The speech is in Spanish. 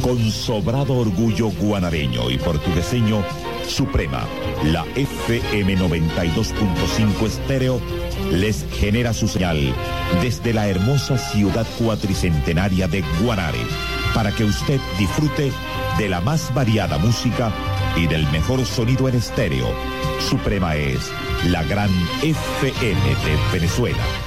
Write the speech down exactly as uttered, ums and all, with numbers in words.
Con sobrado orgullo guanareño y portugueseño, Suprema, la F M noventa y dos punto cinco estéreo, les genera su señal desde la hermosa ciudad cuatricentenaria de Guanare, para que usted disfrute de la más variada música y del mejor sonido en estéreo. Suprema es la gran F M de Venezuela.